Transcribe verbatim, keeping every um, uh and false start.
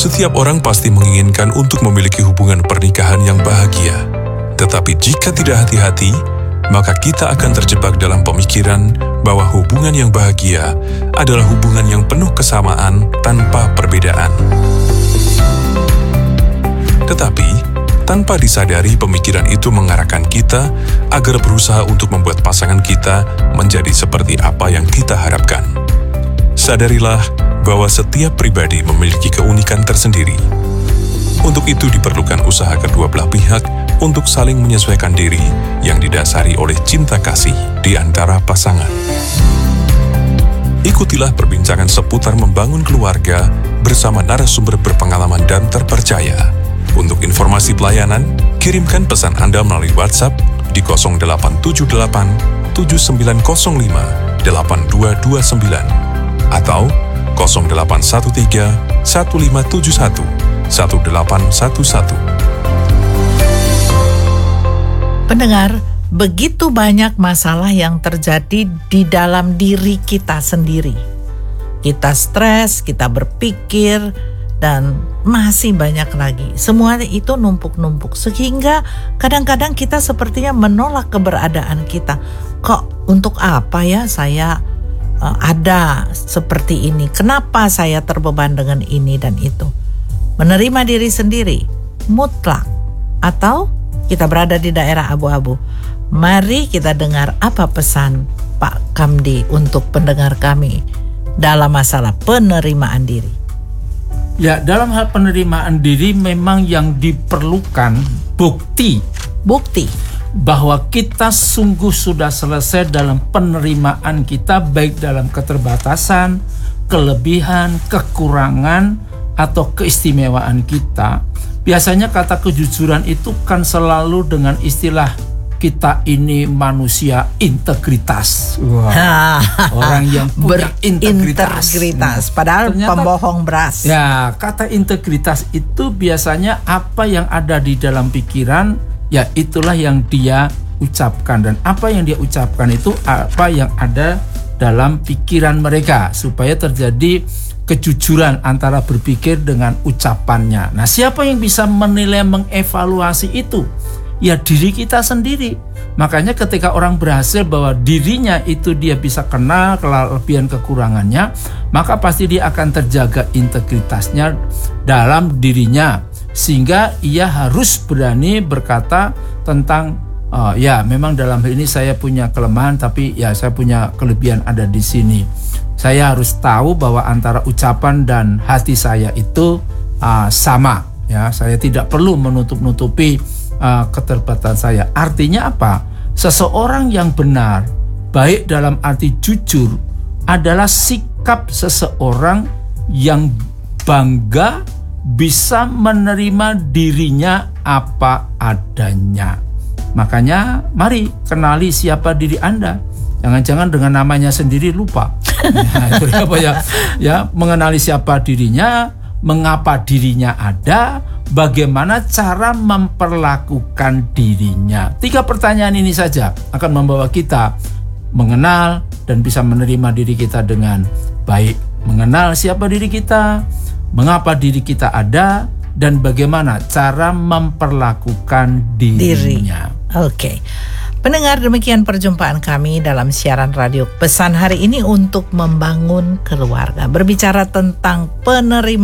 Setiap orang pasti menginginkan untuk memiliki hubungan pernikahan yang bahagia. Tetapi jika tidak hati-hati, maka kita akan terjebak dalam pemikiran bahwa hubungan yang bahagia adalah hubungan yang penuh kesamaan tanpa perbedaan. Tetapi, tanpa disadari pemikiran itu mengarahkan kita agar berusaha untuk membuat pasangan kita menjadi seperti apa yang kita harapkan. Sadarilah bahwa setiap pribadi memiliki keunikan tersendiri. Untuk itu diperlukan usaha kedua belah pihak untuk saling menyesuaikan diri yang didasari oleh cinta kasih di antara pasangan. Ikutilah perbincangan seputar membangun keluarga bersama narasumber berpengalaman dan terpercaya. Untuk informasi pelayanan, kirimkan pesan Anda melalui WhatsApp di nol delapan tujuh delapan tujuh sembilan nol lima delapan dua dua sembilan atau nol delapan satu tiga satu lima tujuh satu satu delapan satu satu. Pendengar, begitu banyak masalah yang terjadi di dalam diri kita sendiri. Kita stres, kita berpikir, dan masih banyak lagi. Semua itu numpuk-numpuk sehingga kadang-kadang kita sepertinya menolak keberadaan kita. Kok untuk apa ya saya uh, ada seperti ini? Kenapa saya terbeban dengan ini dan itu? Menerima diri sendiri mutlak atau kita berada di daerah abu-abu. Mari kita dengar apa pesan Pak Kamdi untuk pendengar kami dalam masalah penerimaan diri. Ya, dalam hal penerimaan diri memang yang diperlukan bukti. Bukti. Bahwa kita sungguh sudah selesai dalam penerimaan kita, baik dalam keterbatasan, kelebihan, kekurangan, atau keistimewaan kita. Biasanya kata kejujuran itu kan selalu dengan istilah kita ini manusia integritas. Wow. Orang yang punya integritas. Integritas. Padahal ternyata, pembohong beras. Ya, kata integritas itu biasanya apa yang ada di dalam pikiran, ya itulah yang dia ucapkan. Dan apa yang dia ucapkan itu apa yang ada dalam pikiran mereka. Supaya terjadi kejujuran antara berpikir dengan ucapannya. Nah, siapa yang bisa menilai, mengevaluasi itu? Ya diri kita sendiri. Makanya ketika orang berhasil bahwa dirinya itu dia bisa kenal kelebihan kekurangannya, maka pasti dia akan terjaga integritasnya dalam dirinya, sehingga ia harus berani berkata tentang oh, ya memang dalam hal ini saya punya kelemahan, tapi ya saya punya kelebihan ada di sini. Saya harus tahu bahwa antara ucapan dan hati saya itu uh, sama. Ya, saya tidak perlu menutup-nutupi uh, keterbatasan saya. Artinya apa? Seseorang yang benar, baik dalam arti jujur, adalah sikap seseorang yang bangga bisa menerima dirinya apa adanya. Makanya mari kenali siapa diri Anda. Jangan-jangan dengan namanya sendiri lupa. Nah, itu apa ya? Ya, mengenali siapa dirinya, mengapa dirinya ada, bagaimana cara memperlakukan dirinya. Tiga pertanyaan ini saja akan membawa kita mengenal dan bisa menerima diri kita dengan baik. Mengenal siapa diri kita, mengapa diri kita ada, dan bagaimana cara memperlakukan dirinya. Diri. Oke. Okay. Pendengar, demikian perjumpaan kami dalam siaran radio Pesan hari ini untuk membangun keluarga. Berbicara tentang penerimaan